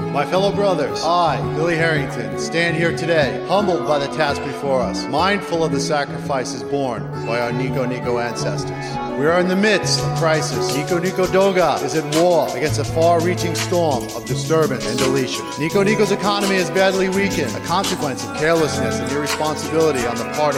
My fellow brothers, I, Billy Harrington, stand here today, humbled by the task before us, mindful of the sacrifices borne by our Nico Nico ancestors. We are in the midst of crisis. Nico Nico Doga is at war against a far-reaching storm of disturbance and deletion. Nico Nico's economy is badly weakened, a consequence of carelessness and irresponsibility on the part of